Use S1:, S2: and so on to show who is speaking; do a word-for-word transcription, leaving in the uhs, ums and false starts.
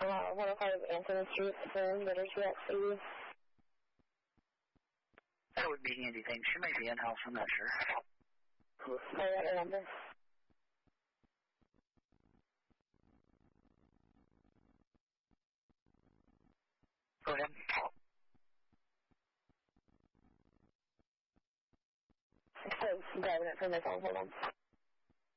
S1: Uh, one oh five Anthony Street, phone, letter two X eighty.
S2: That would be handy, thanks. She might be in-house, I'm not sure.
S1: Oh, yeah, your number.
S2: Go ahead.
S1: So, grabbing it from my phone, hold on.